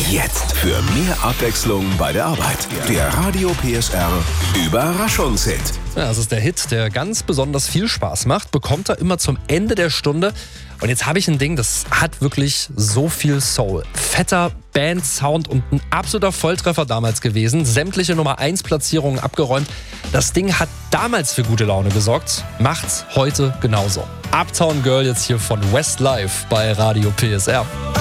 Jetzt für mehr Abwechslung bei der Arbeit. Der Radio PSR Überraschungshit. Ja, das ist der Hit, der ganz besonders viel Spaß macht. Bekommt er immer zum Ende der Stunde. Und jetzt habe ich ein Ding, das hat wirklich so viel Soul. Fetter Band-Sound und ein absoluter Volltreffer damals gewesen. Sämtliche Nummer 1 Platzierungen abgeräumt. Das Ding hat damals für gute Laune gesorgt. Macht's heute genauso. Uptown Girl jetzt hier von Westlife bei Radio PSR.